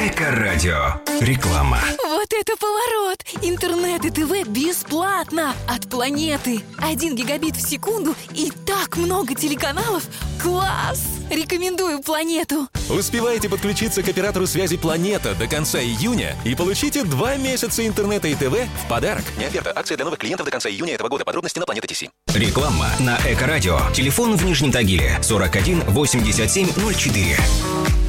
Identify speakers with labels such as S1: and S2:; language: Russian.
S1: Эко-радио. Реклама.
S2: Вот это поворот! Интернет и ТВ бесплатно! От планеты! 1 гигабит в секунду и так много телеканалов! Класс! Рекомендую планету!
S3: Успевайте подключиться к оператору связи «Планета» до конца июня и получите 2 месяца интернета и ТВ в подарок. Не оферта. Акция для новых клиентов до конца июня этого года. Подробности на Планета.ТС.
S1: Реклама на Эко-радио. Телефон в Нижнем Тагиле 41 87 04.